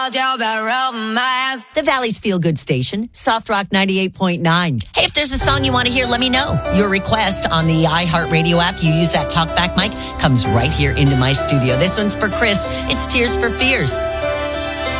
The Valley's Feel Good Station, Soft Rock 98.9. Hey, if there's a song you want to hear, let me know. Your request on the iHeartRadio app, you use that talkback mic, comes right here into my studio. This one's for Chris. It's Tears for Fears.